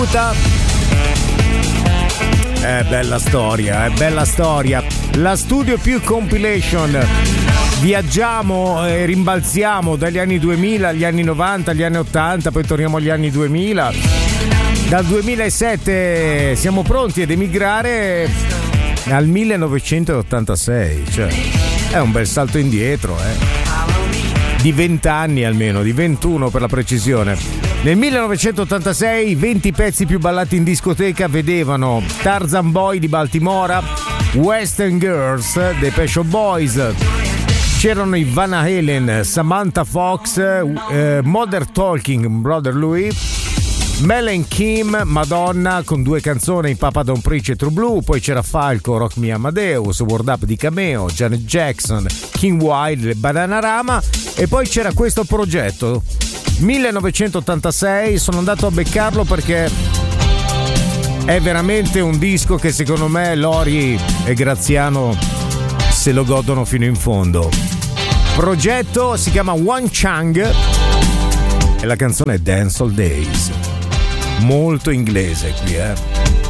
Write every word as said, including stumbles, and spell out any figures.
È bella storia, è bella storia. La Studio Più Compilation. Viaggiamo e rimbalziamo dagli anni duemila agli anni novanta, agli anni ottanta, poi torniamo agli anni duemila. Dal duemilasette siamo pronti ad emigrare al millenovecentottantasei, cioè è un bel salto indietro, eh. Di vent'anni almeno, di ventuno per la precisione. Nel millenovecentottantasei i venti pezzi più ballati in discoteca vedevano Tarzan Boy di Baltimora, Western Girls dei Pet Shop Boys, c'erano i Van Halen, Samantha Fox, eh, Modern Talking, Brother Louie, Mel and Kim, Madonna con due canzoni, Papa Don't Preach e True Blue, poi c'era Falco, Rock Me Amadeus, Word Up di Cameo, Janet Jackson, King Wild, Bananarama, e poi c'era questo progetto millenovecentottantasei. Sono andato a beccarlo perché è veramente un disco che secondo me Lori e Graziano se lo godono fino in fondo. Progetto si chiama One Chang e la canzone è Dance All Days. Molto inglese qui, eh.